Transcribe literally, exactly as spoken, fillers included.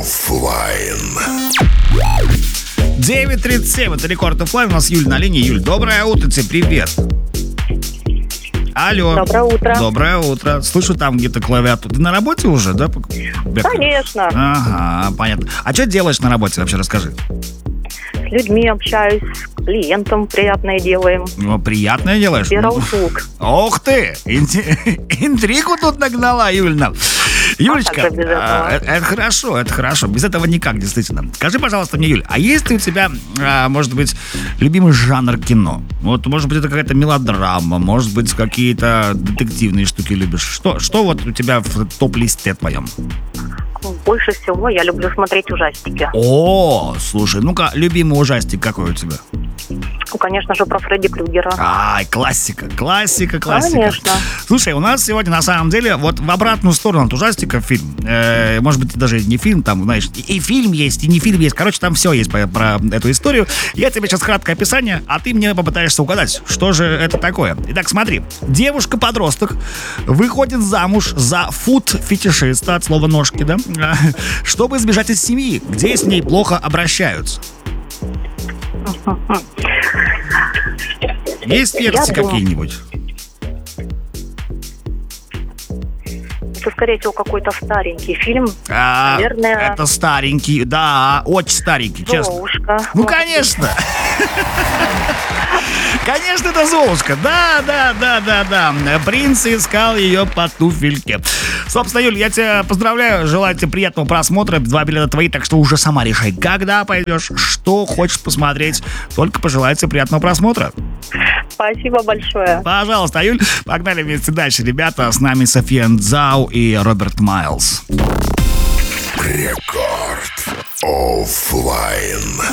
Оффлайн. девять тридцать семь, это Рекорд Оффлайн. У нас Юль на линии. Юль, доброе утро тебе, привет. Алло. Доброе утро. Доброе утро. Слышу там где-то клавиатуру. Ты на работе уже, да? Конечно. Ага, понятно. А что делаешь на работе вообще, расскажи? С людьми общаюсь, с клиентом приятное делаем. Ну, приятное делаешь? Сфера Ну, услуг. Ох ты! Инти- Интригу тут нагнала, Юльна. Юлечка, как же без этого? а, это, это хорошо, это хорошо. Без этого никак, действительно. Скажи, пожалуйста, мне, Юль, а есть ли у тебя, а, может быть, любимый жанр кино? Вот, может быть, это какая-то мелодрама, может быть, какие-то детективные штуки любишь. Что, что вот у тебя в топ-листе твоем? Больше всего я люблю смотреть ужастики. О, слушай, ну-ка, любимый ужастик какой у тебя? Ну, конечно же, про Фредди Крюгера. Ай, классика, классика, классика. Конечно. Слушай, у нас сегодня на самом деле вот в обратную сторону от ужастика фильм. Э, может быть, даже не фильм, там, знаешь, и, и фильм есть, и не фильм есть. Короче, там все есть про, про эту историю. Я тебе сейчас краткое описание, а ты мне попытаешься угадать, что же это такое. Итак, смотри. Девушка-подросток выходит замуж за фут-фетишиста, от слова ножки, да, чтобы сбежать из семьи, где с ней плохо обращаются. Есть версии Я думаю- какие-нибудь? Это, скорее всего, какой-то старенький фильм. А, Наверное- Это старенький, да, очень старенький, честно. Золушка. Ну, Может, конечно. Конечно, это Золушка. Да, да, да, да, да. Принц искал ее по туфельке. Собственно, Юль, я тебя поздравляю. Желаю тебе приятного просмотра. Два билета твои, так что уже сама решай, когда пойдешь, что хочешь посмотреть. Только пожелаю тебе приятного просмотра. Спасибо большое. Пожалуйста, Юль. Погнали вместе дальше, ребята. С нами София Нцзау и Роберт Майлз. Рекорд. Оффлайн.